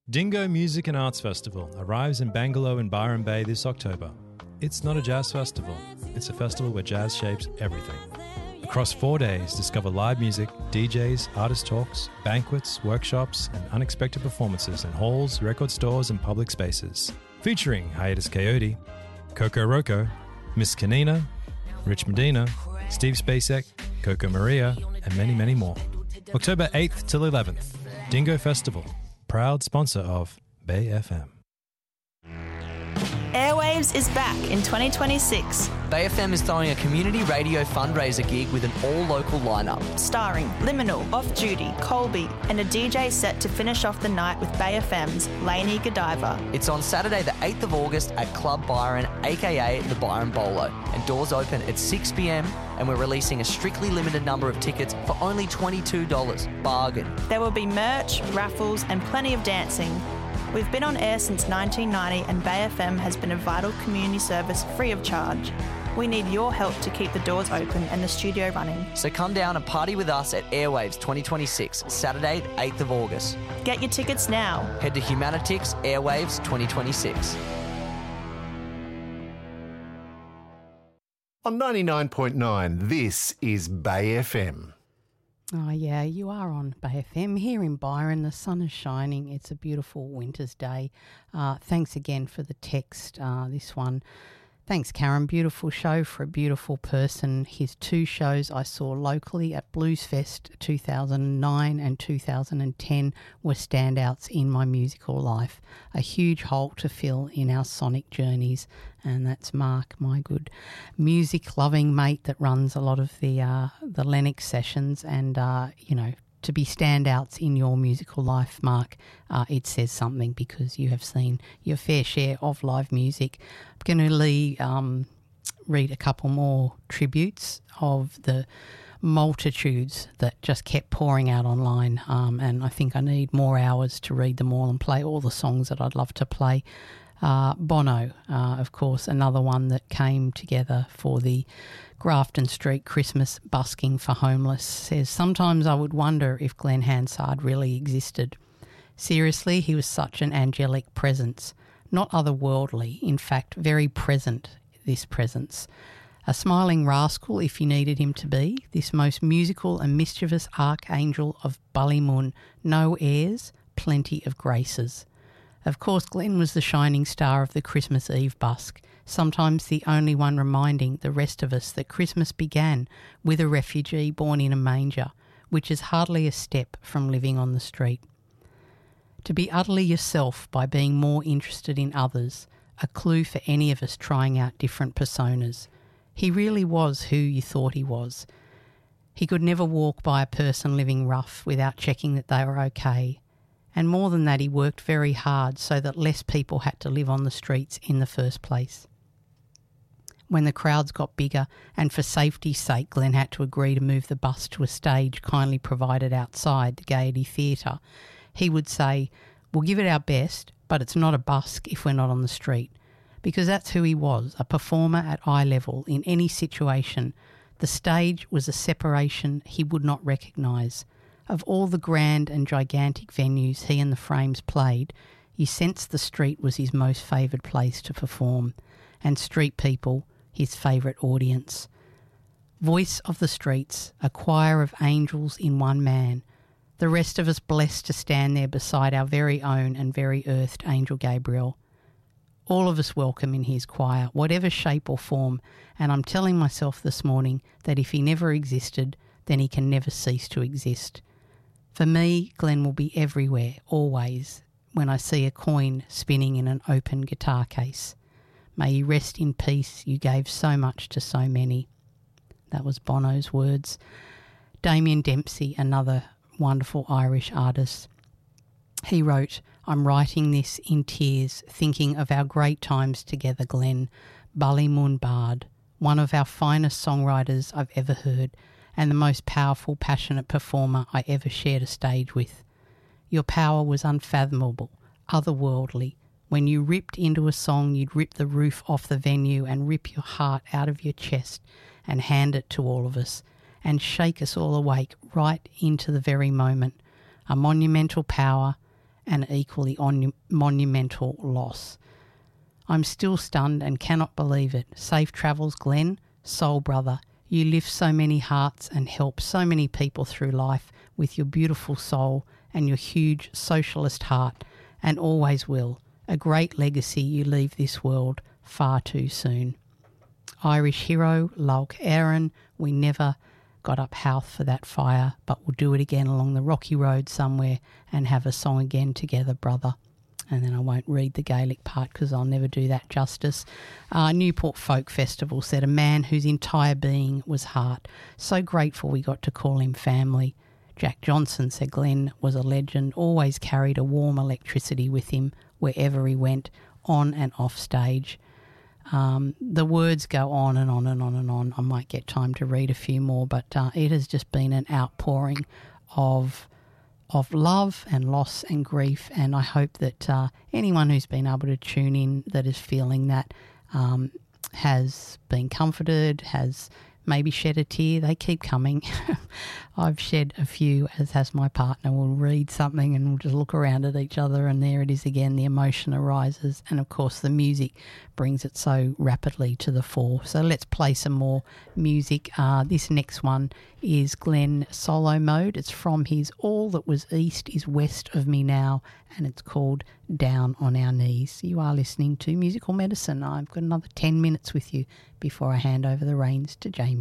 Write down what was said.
Dingo Music and Arts Festival arrives in Bangalore and Byron Bay this October. It's not a jazz festival, it's a festival where jazz shapes everything. Across 4 days, discover live music, DJs, artist talks, banquets, workshops, and unexpected performances in halls, record stores, and public spaces. Featuring Hiatus Coyote, Coco Roco, Miss Kanina, Rich Medina, Steve Spacek, Coco Maria, and many, many more. October 8th till 11th, Dingo Festival, proud sponsor of Bay FM. Airwaves is back in 2026. Bay FM is throwing a community radio fundraiser gig with an all-local lineup. Starring Liminal, Off Duty, Colby, and a DJ set to finish off the night with Bay FM's Lainey Godiva. It's on Saturday the 8th of August at Club Byron, aka the Byron Bolo. And doors open at 6 p.m, and we're releasing a strictly limited number of tickets for only $22. Bargain. There will be merch, raffles, and plenty of dancing. We've been on air since 1990 and Bay FM has been a vital community service free of charge. We need your help to keep the doors open and the studio running. So come down and party with us at Airwaves 2026, Saturday, 8th of August. Get your tickets now. Head to Humanitix Airwaves 2026. On 99.9, this is Bay FM. Oh, yeah, you are on Bay FM. Here in Byron, the sun is shining. It's a beautiful winter's day. Thanks again for the text, this one. Thanks, Karen. Beautiful show for a beautiful person. His 2 shows I saw locally at Blues Fest 2009 and 2010 were standouts in my musical life. A huge hole to fill in our sonic journeys. And that's Mark, my good music-loving mate that runs a lot of the Lennox sessions. And, to be standouts in your musical life, Mark, it says something because you have seen your fair share of live music. I'm going to read a couple more tributes of the multitudes that just kept pouring out online, and I think I need more hours to read them all and play all the songs that I'd love to play. Bono, of course, another one that came together for the Grafton Street Christmas busking for homeless, says, sometimes I would wonder if Glenn Hansard really existed. Seriously, he was such an angelic presence, not otherworldly, in fact, very present, this presence. A smiling rascal if you needed him to be, this most musical and mischievous archangel of Ballymun, no airs, plenty of graces. Of course, Glenn was the shining star of the Christmas Eve busk, sometimes the only one reminding the rest of us that Christmas began with a refugee born in a manger, which is hardly a step from living on the street. To be utterly yourself by being more interested in others, a clue for any of us trying out different personas. He really was who you thought he was. He could never walk by a person living rough without checking that they were okay. And more than that, he worked very hard so that less people had to live on the streets in the first place. When the crowds got bigger, and for safety's sake, Glenn had to agree to move the bus to a stage kindly provided outside the Gaiety Theatre, he would say, we'll give it our best, but it's not a busk if we're not on the street. Because that's who he was, a performer at eye level in any situation. The stage was a separation he would not recognise. Of all the grand and gigantic venues he and the Frames played, you sensed the street was his most favoured place to perform, and street people his favourite audience. Voice of the streets, a choir of angels in one man, the rest of us blessed to stand there beside our very own and very earthed Angel Gabriel. All of us welcome in his choir, whatever shape or form, and I'm telling myself this morning that if he never existed, then he can never cease to exist. For me, Glenn will be everywhere, always, when I see a coin spinning in an open guitar case. May you rest in peace, you gave so much to so many. That was Bono's words. Damien Dempsey, another wonderful Irish artist. He wrote, I'm writing this in tears, thinking of our great times together, Glenn, Ballymun Bard, one of our finest songwriters I've ever heard, and the most powerful, passionate performer I ever shared a stage with. Your power was unfathomable, otherworldly. When you ripped into a song, you'd rip the roof off the venue and rip your heart out of your chest and hand it to all of us and shake us all awake right into the very moment. A monumental power, and an equally monumental loss. I'm still stunned and cannot believe it. Safe travels, Glenn, soul brother. You lift so many hearts and help so many people through life with your beautiful soul and your huge socialist heart, and always will. A great legacy you leave this world far too soon. Irish hero, Lolk Aaron, we never got up Howth for that fire, but we'll do it again along the rocky road somewhere and have a song again together, brother. And then I won't read the Gaelic part because I'll never do that justice. Newport Folk Festival said, a man whose entire being was heart. So grateful we got to call him family. Jack Johnson said Glenn was a legend, always carried a warm electricity with him wherever he went, on and off stage. The words go on and on and on and on. I might get time to read a few more, but it has just been an outpouring of love and loss and grief, and I hope that anyone who's been able to tune in that is feeling that has been comforted, has maybe shed a tear. They keep coming. I've shed a few, as has my partner. We'll read something and we'll just look around at each other, and there it is again. The emotion arises, and of course the music brings it so rapidly to the fore. So let's play some more music. This next one is Glenn solo mode. It's from his All That Was East Is West of Me Now, and it's called Down on Our Knees. You are listening to Musical Medicine. I've got another 10 minutes with you before I hand over the reins to Jamie.